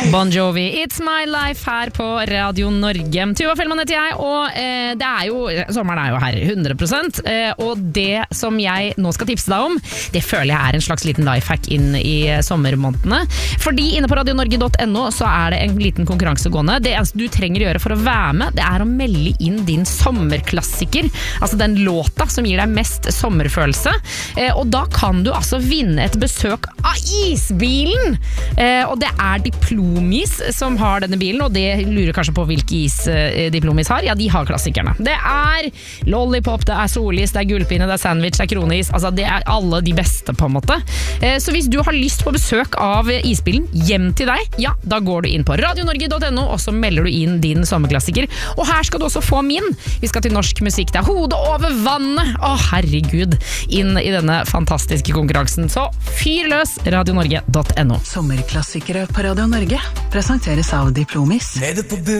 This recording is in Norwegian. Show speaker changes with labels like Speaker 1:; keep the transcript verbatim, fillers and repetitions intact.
Speaker 1: Bon Jovi, It's My Life her på Radio Norge. Tuva Fellmann heter jeg, og eh, det er jo, sommeren er jo her, hundre prosent. Eh, og det som jeg nå skal tipse deg om, det føler jeg er en slags liten lifehack inn i sommermånedene. Fordi inne på radio norge punktum no så er det en liten konkurranse gående. Det eneste du trenger å gjøre for å være med, det er å melde inn din sommerklassiker. Altså den låta som gir deg mest sommerfølelse. Eh, og da kan du altså vinne et besøk av isbilen! Eh, og det er Diplomis som har denne bilen, og det lurer kanskje på hvilke is eh, Diplomis har. Ja, de har klassikerne. Det er Lollipop, det er Solis, det er Gullpinne, det er Sandwich, det er Kroneis. Altså, det er alle de beste, på en måte. Eh, så hvis du har lyst på besøk av isbilen hjem til deg, ja, da går du inn på radio norge punktum no, og så melder du inn din sommerklassiker. Og her skal du også få min. Vi skal til norsk musikk. Det er Hodet over vannet. Å, herregud. Inn i denne fantastiske konkurransen. Så fyr løs, radio norge punktum no.
Speaker 2: Sommerklassikere på Radio Norge presenteres av Diplomis.
Speaker 3: Nede på